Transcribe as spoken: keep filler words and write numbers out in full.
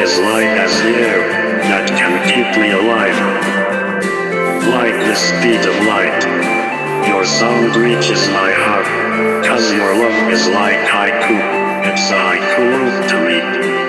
is light as the air that can keep me alive. Like the speed of light, your sound reaches my heart, 'cause your love is like haiku, it's a haiku to me.